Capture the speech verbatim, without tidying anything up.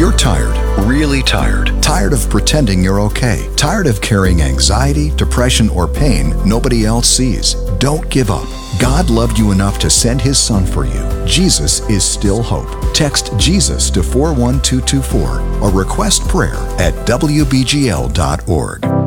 you're tired, really tired, tired of pretending you're okay, tired of carrying anxiety, depression, or pain nobody else sees, don't give up. God loved you enough to send His Son for you. Jesus is still hope. Text Jesus to four one two two four or request prayer at W B G L dot org.